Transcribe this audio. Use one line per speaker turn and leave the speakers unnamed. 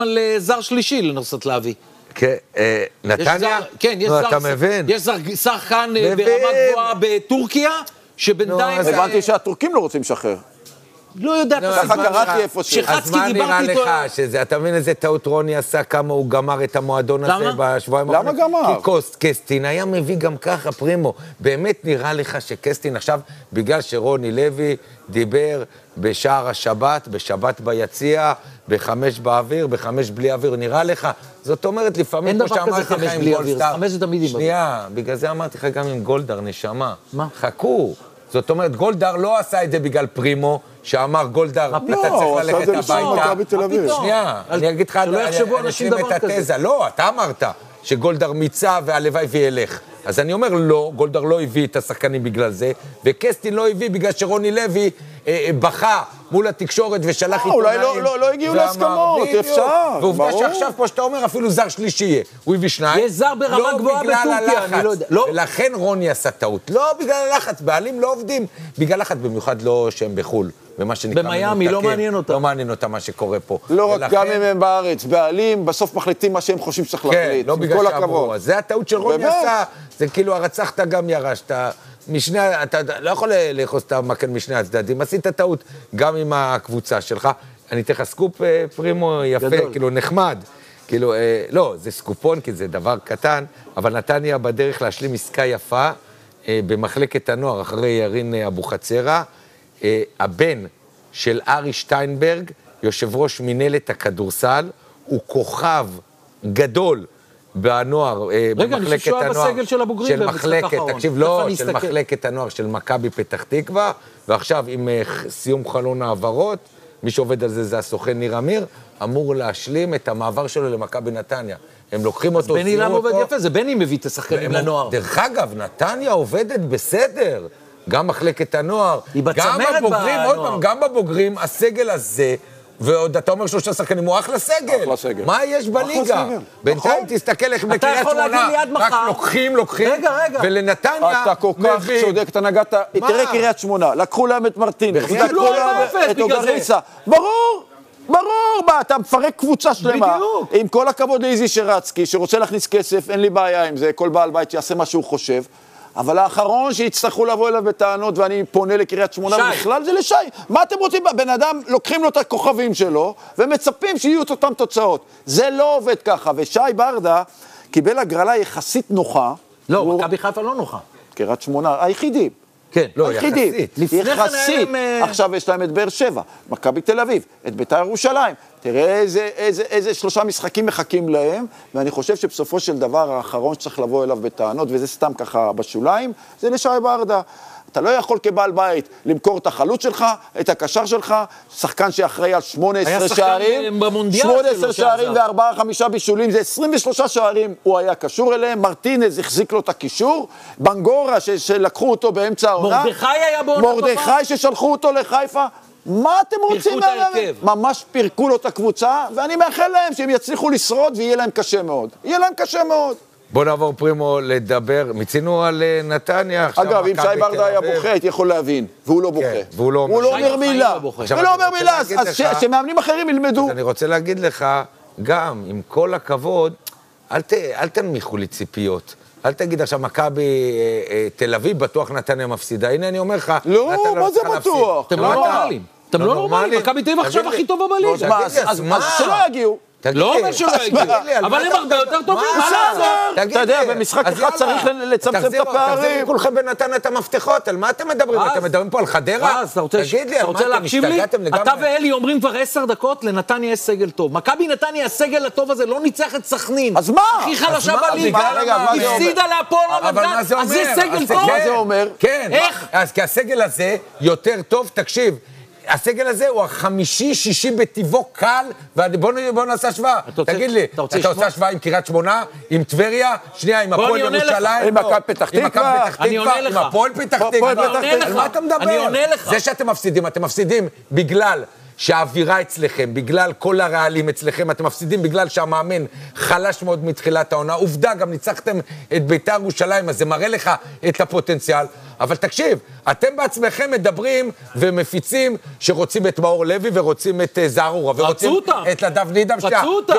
על זר שלישי לנסות להביא.
כן, נתניה?
כן,
אתה מבין?
יש שחקן ברמה גבוהה בטורקיה, שבינתיים...
הבנתי שהטורקים לא רוצים לשחרר.
לא יודע,
ככה קראתי איפה ש...
אז מה נראה לך שזה, אתה מבין איזה טעות רוני עשה, כמה הוא גמר את המועדון הזה בשבועיים האחרונים?
למה גמר?
כי קסטין היה מביא גם ככה, פרימו. באמת נראה לך שקסטין עכשיו, בגלל שרוני לוי דיבר בשער השבת, בשבת ביציע, ב5 באוויר, ב5 בלי אוויר, נראה לך? זאת אומרת, לפעמים, כמו שאמרתי לך עם גולדסטאר,
5 זה תמיד עם אוויר.
שנייה, בגלל זה אמרתי לך גם עם גולדר, נשמה.
מה?
חכו. זאת אומרת, גולדר לא עשה את זה בגלל פרימו, שאמר גולדר, אתה צריך ללכת הביתה. שנייה, אני אגיד לך, אני אשלים את התזה. לא, אתה אמרת שגולדר מיצה והלוואי וילך. אז אני אומר, לא, גולדר לא הביא את השחקנים בגלל זה, וקסטין לא הביא בגלל שרוני לוי בכה מול התקשורת ושלח עיתונאים.
אולי לא הגיעו להסכמות, אפשר.
ועובדה שעכשיו, כמו שאתה אומר, אפילו זר שלישי יהיה. הוא הביא שניים.
יש זר ברמה גבוהה בטורקיה, אני לא יודע.
ולכן רוני עשה טעות. לא בגלל הלחץ, בעלים לא עובדים. בגלל לחץ, במיוחד לא שהם בחול. ומה שנקרא
במיימי, לא מעניין אותם.
לא מעניין אותם מה שקורה פה.
לא רק גם אם הם בארץ, בעלים, בסוף מחליטים מה שהם חושבים שצריך להחליט.
כן, לא בגלל שעברו. זה הטעות של רוני עשה. זה כאילו הרצחת גם ירשת. אתה לא יכול לאחוז את המקל משני הצדדים. עשית טעות גם עם הקבוצה שלך. אני אתן לך סקופ פרימו יפה, כאילו נחמד. כאילו, לא, זה סקופון, כי זה דבר קטן, אבל נתניה בדרך להשלים עסקה יפה במחלקת הנוער, אחרי ירין אבוחצירא. הבן של ארי שטיינברג, יושב ראש מנהלת הכדורסל, הוא כוכב גדול בנוער, במחלקת הנוער.
בסגל של הבוגרים במשחק האחרון.
תקשיב, לא, של מחלקת הנוער של מכבי פתח תקווה, ועכשיו עם סיום חלון העברות, מי שעובד על זה זה הסוכן ניר אמיר, אמור להשלים את המעבר שלו למכבי נתניה. הם לוקחים אותו,
בני למה עובד יפה? זה בני מביא את השחקנים לנוער.
דרך אגב, נתניה עובדת בסדר. גם מחלקת הנוער, גם בבוגרים, הסגל הזה, ועוד אתה אומר 3 שחקנים, הוא אחלה סגל. מה יש בליגה? בינתיים תסתכל איך בקריית שמונה, רק לוקחים, ולנתניה
אתה כל כך צודק, אתה נגעת, תראה קריית שמונה, לקחו להם את מרטין, לקחו להם את אוגריסה, ברור, אתה מפרק קבוצה שלמה, עם כל הכבוד לאיזי שרצקי, שרוצה להכניס כסף, אין לי בעיה עם זה, כל בעל בית יעשה מה שהוא חושב, אבל האחרון שיצטרכו לבוא אליו בטענות, ואני פונה לקריית שמונה, בכלל זה לשי. מה אתם רוצים? בן אדם, לוקחים לו את הכוכבים שלו, ומצפים שיהיו את אותם תוצאות. זה לא עובד ככה, ושי ברדה קיבל הגרלה יחסית נוחה.
לא, מכבי חיפה לא נוחה.
קריית שמונה, היחידים.
כן, לא, יחסית.
יחסית. עכשיו יש להם את באר שבע, מכבי תל אביב, את בית"ר ירושלים. תראה איזה 3 משחקים מחכים להם, ואני חושב שבסופו של דבר האחרון שצריך לבוא אליו בטענות, וזה סתם ככה בשוליים, זה לשי ברדה. אתה לא יכול כבעל בית למכור את החלוץ שלך, את הקשר שלך, שחקן שאחראי על 18 שערים, 18 שערים ו4-5 בישולים, זה 23 שערים, הוא היה קשור אליהם, מרטינז החזיק לו את הקישור, בנגורה שלקחו אותו באמצע העונה,
מרדכי היה בעונה טובה,
מרדכי ששלחו אותו לחיפה, מה אתם רוצים? ממש פירקו לו את הקבוצה, ואני מאחל להם שהם יצליחו לשרוד ויהיה להם קשה מאוד. יהיה להם קשה מאוד.
בוא נעבור פרימו לדבר, מצינו על נתניה.
אגב, אם שי ברדה היה בוכה, הייתי יכול להבין, והוא לא בוכה. הוא לא אומר מילה. הוא לא אומר מילה, אז שמאמנים אחרים ילמדו.
אז אני רוצה להגיד לך, גם, עם כל הכבוד, אל תנמיכו לי ציפיות. אל תגיד עכשיו, מכבי תל אביב בטוח נתניה מפסידה. הנה אני אומר לך,
לא, מה זה בטוח?
אתם לא נורמלים. אתם לא נורמלים, מכבי תל אביב עכשיו הכי טובה בליגה.
אז שלא יגיעו.
לא אומר שלא יגיעו, אבל הם הרבה יותר טובים.
אתה יודע, במשחק אחד צריך לצמצם את הפערים.
תחזירו כולכם בנתניה את המפתחות, על מה אתם מדברים? אתם מדברים פה על חדרה?
תגיד לי, אתה רוצה להקשיב לי? אתה ואלי אומרים כבר 10 דקות, לנתניה יש סגל טוב. מכבי נתניה, הסגל הטוב הזה לא ניצח את סכנין.
אז מה?
הכי חלשה בליגה. הפסידה להפועל רמת גן, אז זה סגל טוב.
מה זה אומר?
כן, אז כי הסגל הזה יותר טוב, תקשיב. הסגל הזה הוא ה5-6 בטבעו קל, ובוא נעשה השוואה. תגיד לי, אתה עושה השוואה עם קריית שמונה, עם טבריה, שנייה, עם הפועל ירושלים,
עם מכבי פתח תקווה,
עם הפועל פתח תקווה, על מה אתה מדבר?
אני עונה לך.
זה שאתם מפסידים, אתם מפסידים בגלל שהאווירה אצלכם, בגלל כל הרעלים אצלכם, אתם מפסידים בגלל שהמאמן חלש מאוד מתחילת העונה. עובדה, גם ניצחתם את בית"ר ירושלים, אז זה מראה לך את הפוטנציאל. אבל תקשיב, אתם בעצמכם מדברים ומפיצים שרוצים את מאור לוי ורוצים את זערורה, ורוצים את נדב נידם.
רצו אותם.